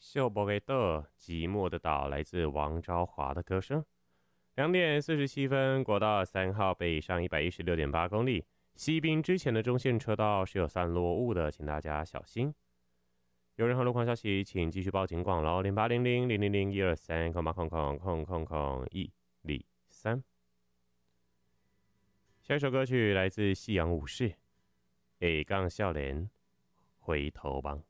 秀波给的寂寞的岛来自王昭华的歌声。2点47分，国道3号北上116.8公里，西滨之前的中线车道是有散落物的，请大家小心。有任何路况消息，请继续报警广喽，0800-000-123，000-123。下一首歌曲来自夕阳武士，A 杠笑脸回头望。